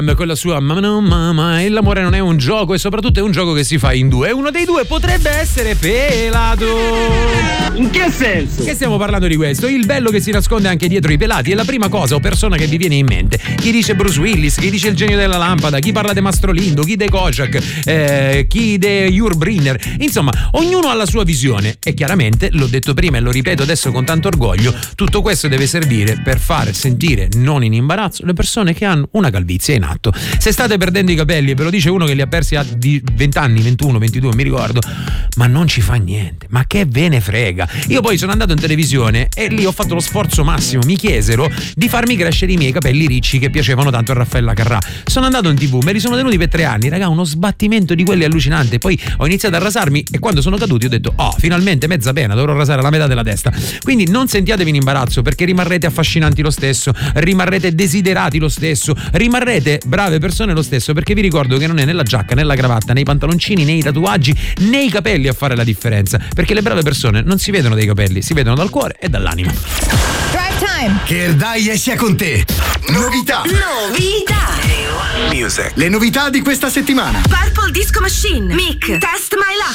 con la sua mamma, e l'amore non è un gioco, e soprattutto è un gioco che si fa in due, e uno dei due potrebbe essere pelato. In che senso? Che stiamo parlando di questo? Il bello che si nasconde anche dietro i pelati è la prima cosa o persona che vi viene in mente. Chi dice Bruce Willis, chi dice il genio della lampada, chi parla di Mastro Lindo, chi de Kojak, chi de Jurbriner. Insomma, ognuno ha la sua visione, e chiaramente, l'ho detto prima e lo ripeto adesso con tanto orgoglio, tutto questo deve servire per far sentire non in imbarazzo le persone che hanno una calvizie in atto. Se state perdendo i capelli, ve lo dice uno che li ha persi a 20 anni, 21, 22, mi ricordo, ma non ci fa niente, ma che ve ne frega. Io poi sono andato in televisione e lì ho fatto lo sforzo massimo, mi chiesero di farmi crescere i miei capelli ricci che piacevano tanto a Raffaella Carrà. Sono andato in TV, me li sono tenuti per 3 anni, raga, uno sbattimento di quelli allucinante. Poi ho iniziato a rasarmi e quando sono caduti ho detto finalmente mezza pena, dovrò rasare la metà della testa. Quindi non sentiatevi in imbarazzo, perché rimarrete affascinanti lo stesso, rimarrete desiderati lo stesso, rimarrete brave persone lo stesso, perché vi ricordo che non è nella giacca, né la cravatta, né i pantaloncini, né i tatuaggi, né i capelli a fare la differenza, perché le brave persone non si vedono dai capelli, si vedono dal cuore e dall'anima. Drive Time. Che Erdaie sia con te. Novità. Music. Le novità di questa settimana. Purple Disco Machine. Mick. Test My Luck.